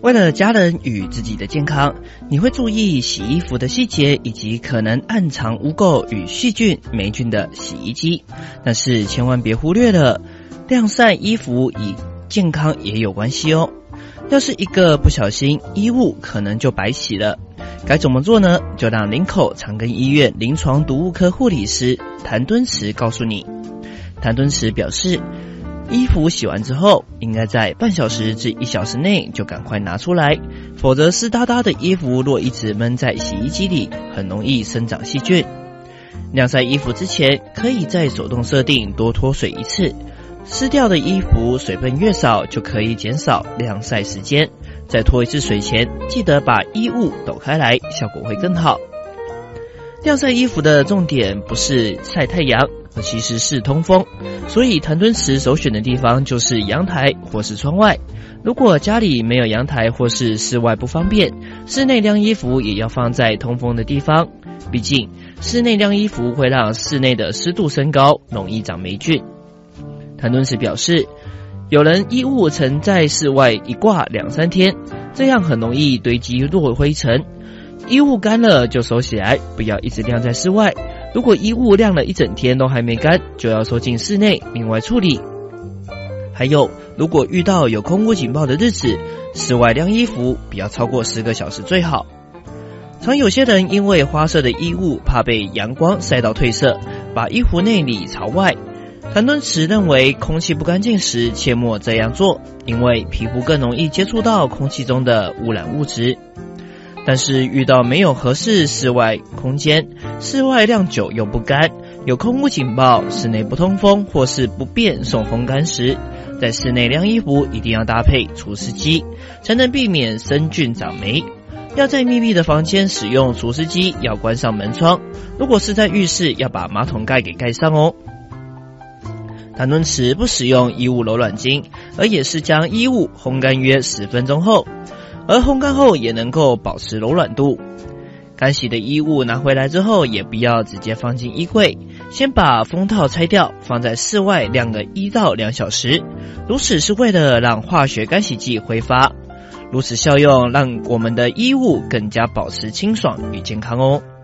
为了家人与自己的健康，你会注意洗衣服的细节以及可能暗藏污垢与细菌、霉菌的洗衣机，但是千万别忽略了晾晒衣服与健康也有关系哦。要是一个不小心，衣物可能就白洗了，该怎么做呢？就让林口长庚医院临床毒物科护理师谭敦慈告诉你。谭敦慈表示，衣服洗完之后，应该在半小时至1小时内就赶快拿出来，否则湿哒哒的衣服若一直闷在洗衣机里，很容易生长细菌。晾晒衣服之前，可以在手动设定多脱水一次，湿掉的衣服水分越少，就可以减少晾晒时间。在脱一次水前，记得把衣物抖开来，效果会更好。晾晒衣服的重点不是晒太阳，而其实是通风，所以谭敦慈首选的地方就是阳台或是窗外。如果家里没有阳台或是室外不方便，室内晾衣服也要放在通风的地方，毕竟室内晾衣服会让室内的湿度升高，容易长霉菌。谭敦慈表示，有人衣物曾在室外一挂2-3天，这样很容易堆积落灰尘。衣物干了就收起来，不要一直晾在室外。如果衣物晾了一整天都还没干，就要收进室内另外处理。还有，如果遇到有空污警报的日子，室外晾衣服不要超过10个小时最好。常有些人因为花色的衣物怕被阳光晒到褪色，把衣服内里朝外。谭敦慈认为，空气不干净时切莫这样做，因为皮肤更容易接触到空气中的污染物质。但是遇到没有合适室外空间，室外晾久又不干，有空污警报，室内不通风或是不便送风干时，在室内晾衣服一定要搭配除湿机，才能避免生菌长霉。要在密闭的房间使用除湿机，要关上门窗，如果是在浴室，要把马桶盖给盖上哦。谭敦慈不使用衣物柔软巾，而也是将衣物烘干约10分钟后，而烘干后也能够保持柔软度。干洗的衣物拿回来之后，也不要直接放进衣柜，先把封套拆掉，放在室外晾个1到2小时。如此是为了让化学干洗剂挥发，如此效用让我们的衣物更加保持清爽与健康哦。